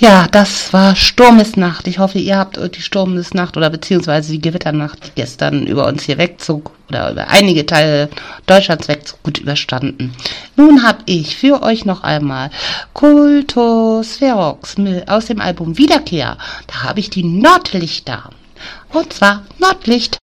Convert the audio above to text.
Ja, das war Sturmesnacht. Ich hoffe, ihr habt die Sturmesnacht oder beziehungsweise die Gewitternacht, die gestern über uns hier wegzog oder über einige Teile Deutschlands wegzog, gut überstanden. Nun habe ich für euch noch einmal Kultus Ferox aus dem Album Wiederkehr. Da habe ich die Nordlichter. Und zwar Nordlicht.